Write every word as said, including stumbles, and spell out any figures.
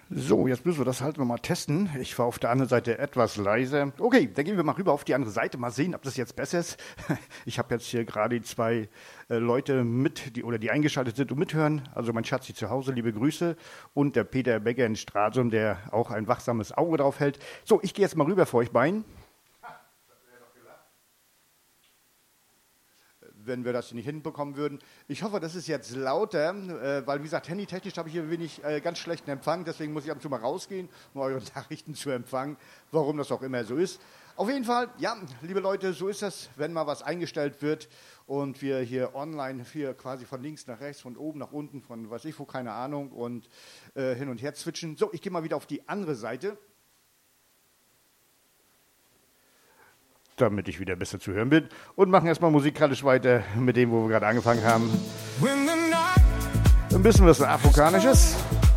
So, jetzt müssen wir das halt nochmal testen. Ich war auf der anderen Seite etwas leiser. Okay, dann gehen wir mal rüber auf die andere Seite, mal sehen, ob das jetzt besser ist. Ich habe jetzt hier gerade zwei äh, Leute mit, die oder die eingeschaltet sind und mithören. Also mein Schatzi zu Hause, liebe Grüße. Und der Peter Becker in Stralsund, der auch ein wachsames Auge drauf hält. So, ich gehe jetzt mal rüber vor euch beiden. Wenn wir das nicht hinbekommen würden. Ich hoffe, das ist jetzt lauter, äh, weil wie gesagt, handytechnisch habe ich hier wenig äh, ganz schlechten Empfang, deswegen muss ich ab und zu mal rausgehen, um eure Nachrichten zu empfangen, warum das auch immer so ist. Auf jeden Fall, ja, liebe Leute, so ist das, wenn mal was eingestellt wird und wir hier online hier quasi von links nach rechts, von oben nach unten, von weiß ich wo, keine Ahnung, und äh, hin und her switchen. So, ich gehe mal wieder auf die andere Seite, damit ich wieder besser zu hören bin. Und machen erstmal musikalisch weiter mit dem, wo wir gerade angefangen haben. Ein bisschen was Afrikanisches.